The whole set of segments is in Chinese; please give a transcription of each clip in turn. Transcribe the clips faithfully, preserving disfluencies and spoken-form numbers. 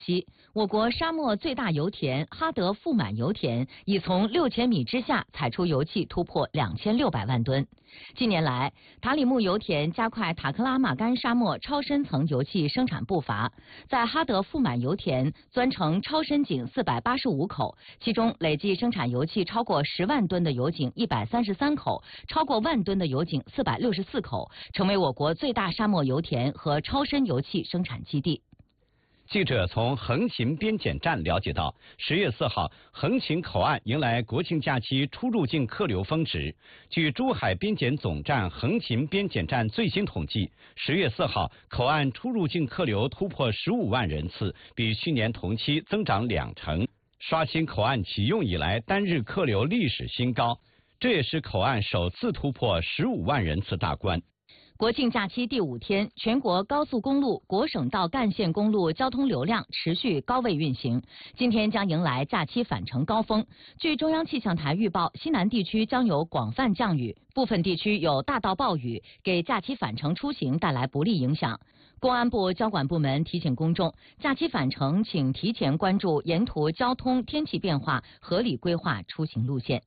七，我国沙漠最大油田哈德富满油田已从六千米之下采出油气突破两千六百万吨。近年来，塔里木油田加快塔克拉玛干沙漠超深层油气生产步伐，在哈德富满油田钻成超深井四百八十五口，其中累计生产油气超过十万吨的油井一百三十三口，超过万吨的油井四百六十四口，成为我国最大沙漠油田和超深油气生产基地。 记者从横琴边检站了解到，十月四号，横琴口岸迎来国庆假期出入境客流峰值。据珠海边检总站横琴边检站最新统计，十月四号口岸出入境客流突破十五万人次，比去年同期增长两成，刷新口岸启用以来单日客流历史新高。这也是口岸首次突破十五万人次大关。 国庆假期第五天，全国高速公路、国省道干线公路交通流量持续高位运行。今天将迎来假期返程高峰。据中央气象台预报，西南地区将有广泛降雨，部分地区有大到暴雨，给假期返程出行带来不利影响。公安部交管部门提醒公众，假期返程请提前关注沿途交通、天气变化，合理规划出行路线。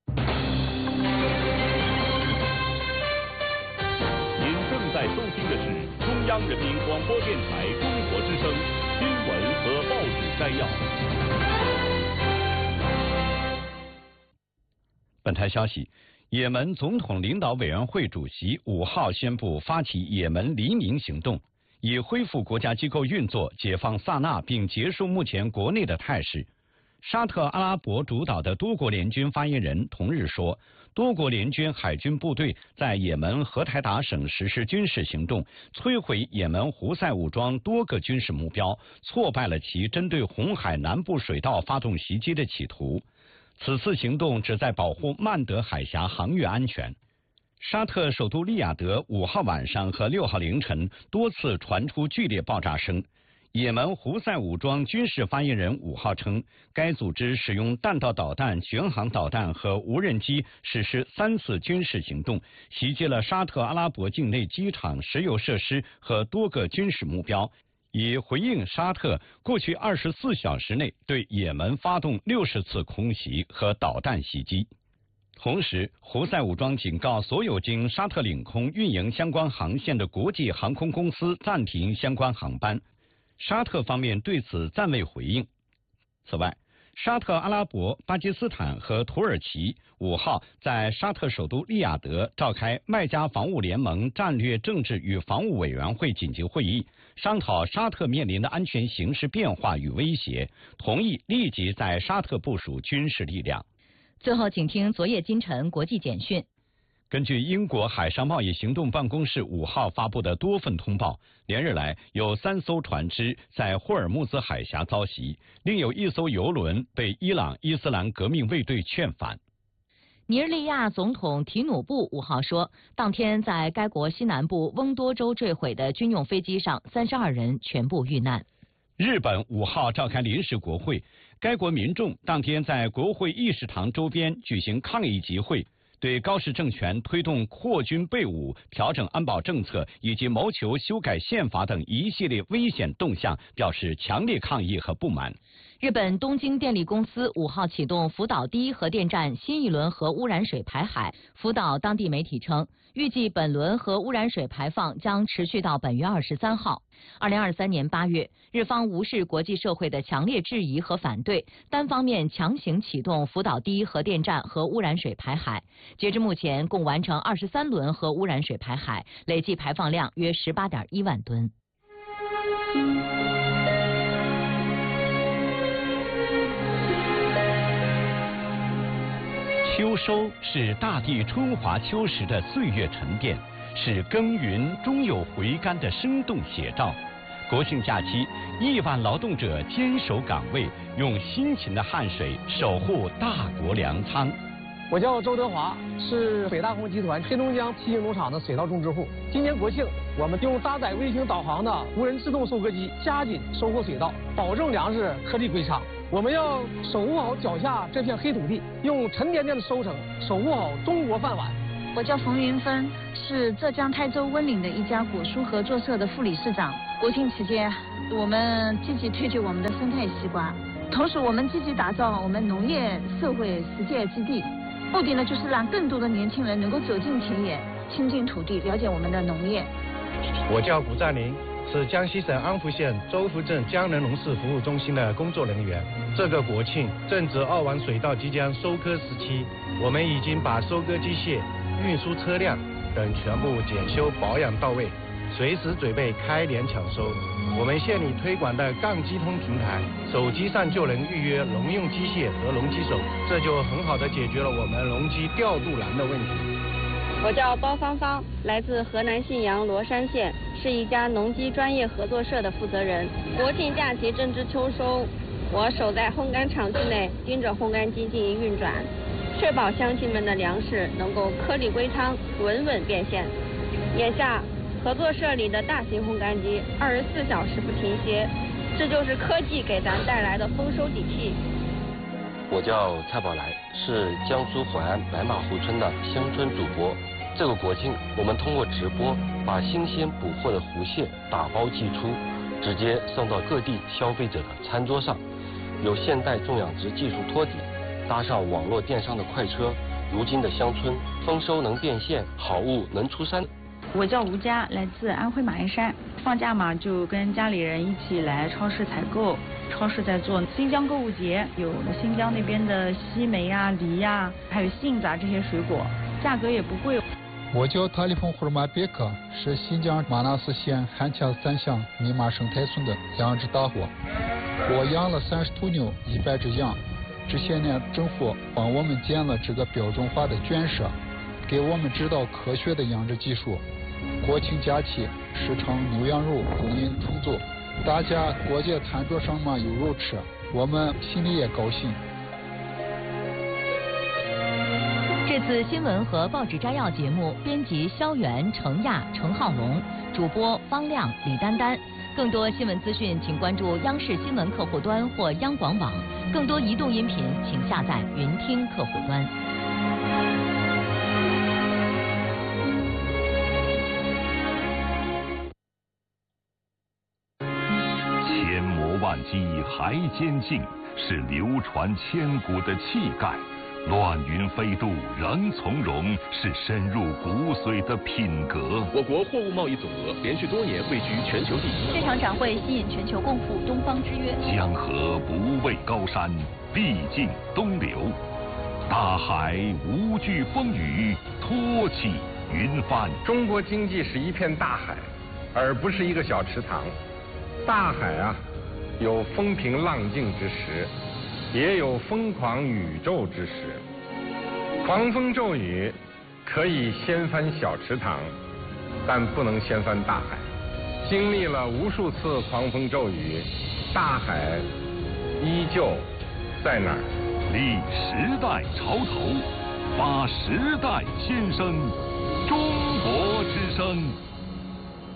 在收听的是中央人民广播电台中国之声新闻和报纸摘要。 本台消息，也门总统领导委员会主席五号宣布发起也门黎明行动，以恢复国家机构运作、解放萨那并结束目前国内的态势。沙特阿拉伯主导的多国联军发言人同日说，多国联军海军部队在也门荷台达省实施军事行动，摧毁也门胡塞武装多个军事目标，挫败了其针对红海南部水道发动袭击的企图。此次行动旨在保护曼德海峡航运安全。沙特首都利雅得五号晚上和六号凌晨多次传出剧烈爆炸声。也门胡塞武装军事发言人五号称，该组织使用弹道导弹、巡航导弹和无人机实施三次军事行动，袭击了沙特阿拉伯境内机场、石油设施和多个军事目标，以回应沙特过去二十四小时内对也门发动六十次空袭和导弹袭击。同时，胡塞武装警告所有经沙特领空运营相关航线的国际航空公司暂停相关航班。沙特方面对此暂未回应。此外，沙特阿拉伯、巴基斯坦和土耳其五号在沙特首都利雅得召开麦加防务联盟战略政治与防务委员会紧急会议，商讨沙特面临的安全形势变化与威胁，同意立即在沙特部署军事力量。 最后，请听昨夜今晨国际简讯。 根据英国海上贸易行动办公室五号发布的多份通报，连日来有三艘船只在霍尔木兹海峡遭袭，另有一艘油轮被伊朗伊斯兰革命卫队劝返。 尼日利亚总统提努布五号说，当天在该国西南部翁多州坠毁的军用飞机上，三十二人全部遇难。 日本五号召开临时国会，该国民众当天在国会议事堂周边举行抗议集会，对高市政权推动扩军备武、调整安保政策以及谋求修改宪法等一系列危险动向表示强烈抗议和不满。 日本东京电力公司五号启动福岛第一核电站新一轮核污染水排海。福岛当地媒体称，预计本轮核污染水排放将持续到本月二十三号。二零二三年八月，日方无视国际社会的强烈质疑和反对，单方面强行启动福岛第一核电站核污染水排海。截至目前，共完成二十三轮核污染水排海，累计排放量约十八点一万吨。 秋收是大地春华秋实的岁月沉淀，是耕耘终有回甘的生动写照。国庆假期，亿万劳动者坚守岗位，用辛勤的汗水守护大国粮仓。 我叫周德华，是北大红集团黑龙江七星农场的水稻种植户。今年国庆，我们用搭载卫星导航的无人自动收割机加紧收获水稻，保证粮食颗粒归仓。我们要守护好脚下这片黑土地，用沉甸甸的收成守护好中国饭碗。 我叫冯云芬，是浙江台州温岭的一家果蔬合作社的副理事长。国庆期间， 我们积极推举我们的生态西瓜，同时我们积极打造我们农业社会实践基地，目的呢就是让更多的年轻人能够走进田野，亲近土地，了解我们的农业。 我叫古占林，是江西省安福县周福镇江仁农事服务中心的工作人员。这个国庆正值二王水稻即将收割时期，我们已经把收割机械、运输车辆等全部检修保养到位，随时准备开镰抢收。我们县里推广的杠机通平台，手机上就能预约农用机械和农机手，这就很好的解决了我们农机调度难的问题。 我叫包芳芳，来自河南信阳罗山县，是一家农机专业合作社的负责人。国庆假期正值秋收，我守在烘干厂区内，盯着烘干机进行运转，确保乡亲们的粮食能够颗粒归汤，稳稳变现。眼下合作社里的大型烘干机二十四小时不停歇，这就是科技给咱带来的丰收底气。 我叫蔡宝来，是江苏淮安白马湖村的乡村主播。这个国庆，我们通过直播把新鲜捕获的湖蟹打包寄出，直接送到各地消费者的餐桌上。有现代种养殖技术托底，搭上网络电商的快车，如今的乡村丰收能变现，好物能出山。 我叫吴佳，来自安徽马鞍山。放假嘛，就跟家里人一起来超市采购。超市在做新疆购物节，有新疆那边的西梅啊、梨啊，还有杏子啊这些水果，价格也不贵。 我叫塔里峰胡尔马别克，是新疆玛纳斯县汉恰三乡尼玛生态村的养殖大户。我养了三十头牛，一百只羊。这些年政府帮我们建了这个标准化的圈舍，给我们指导科学的养殖技术。国庆假期市场牛羊肉供应充足，大家过节餐桌上嘛有肉吃，我们心里也高兴。 这次新闻和报纸摘要节目编辑肖元、程亚、程浩龙，主播方亮、李丹丹。更多新闻资讯，请关注央视新闻客户端或央广网。更多移动音频，请下载云听客户端。 千磨万击还坚劲，是流传千古的气概。乱云飞渡仍从容，是深入骨髓的品格。 我国货物贸易总额连续多年位居全球第一。 这场展会吸引全球共赴东方之约。 江河不畏高山，必尽东流。大海无惧风雨，托起云帆。 中国经济是一片大海，而不是一个小池塘。大海啊，有风平浪静之时，也有疯狂宇宙之时。狂风骤雨可以掀翻小池塘，但不能掀翻大海。经历了无数次狂风骤雨，大海依旧在那儿。 立时代潮头，发时代先声，中国之声。